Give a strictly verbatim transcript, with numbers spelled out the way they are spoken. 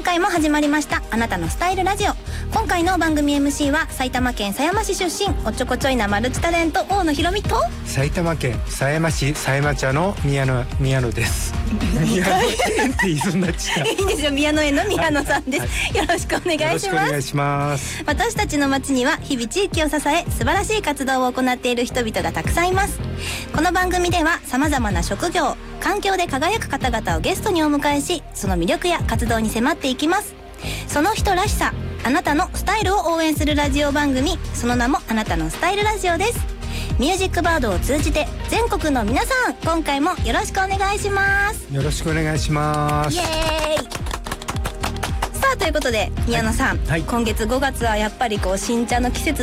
回も始まりましたあなたのスタイルラジオ。今回の番組 エムシー は埼玉県狭山市出身おっちょこちょいなマルチタレント大野ひろみと埼玉県狭山市狭山茶の宮野宮野です。宮野園って言いそうになっちゃった。 いいんですよ、宮野園の宮野さんです、はい、よろしくお願いします。 よろしくお願いします。 私たちの街には日々地域を支え素晴らしい活動を行っている人々がたくさんいます。この番組では様々な職業環境で輝く方々をゲストにお迎えし、その魅力や活動に迫っていきます。その人らしさ、あなたのスタイルを応援するラジオ番組、その名もあなたのスタイルラジオです。ミュージックバードを通じて全国の皆さん、今回もよろしくお願いします。 よろしくお願いします。 イエーイ。さあということで宮野さん、はいはい、今月ごがつはやっぱりこう新茶の季節